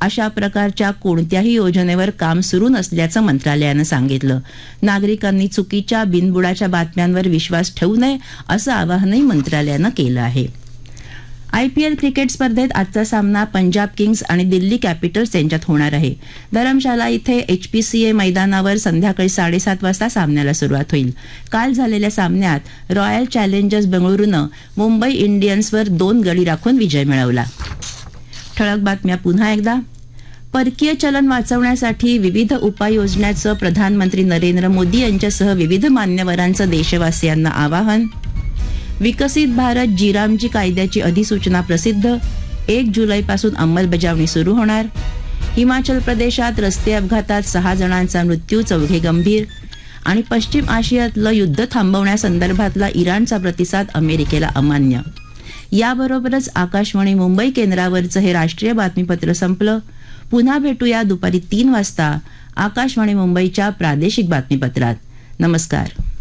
अशा प्रकारच्या कोणत्याही योजनेवर काम सुरू नसल्याचं मंत्रालयानं सांगितलं. नागरिकांनी चुकीच्या बिनबुडाच्या बातम्यांवर विश्वास ठेवू नये असं आवाहनही मंत्रालयानं केलं आहे. IPL क्रिकेट स्पर्धेत आजचा सामना पंजाब किंग्स आणि दिल्ली कॅपिटल्स यांच्यात होणार आहे. धरमशाला इथे HPCA मैदानावर संध्याकाळी 7:30 वाजता सामन्याला सुरुवात होईल. काल झालेल्या सामन्यात रॉयल चॅलेंजर्स बेंगळुरूनं मुंबई इंडियन्सवर 2 गडी राखून विजय मिळवला. ठळक बातम्या पुन्हा एकदा. परकीय चलन वाचवण्यासाठी विविध उपाययोजनांचं प्रधानमंत्री नरेंद्र मोदी यांच्यासह विविध मान्यवरांचं देशवासियांना आवाहन. विकसित भारत जी कायद्याची अधिसूचना प्रसिद्ध, 1 जुलैपासून अंमलबजावणी सुरू होणार. हिमाचल प्रदेशात रस्ते अपघातात 6 जणांचा मृत्यू, 4 गंभीर. आणि पश्चिम आशियातलं युद्ध थांबवण्यासंदर्भातला इराणचा प्रतिसाद अमेरिकेला अमान्य. याबरोबरच आकाशवाणी मुंबई केंद्रावरचं हे राष्ट्रीय बातमीपत्र संपलं. पुन्हा भेटूया दुपारी 3 वाजता आकाशवाणी मुंबईच्या प्रादेशिक बातमीपत्रात. नमस्कार.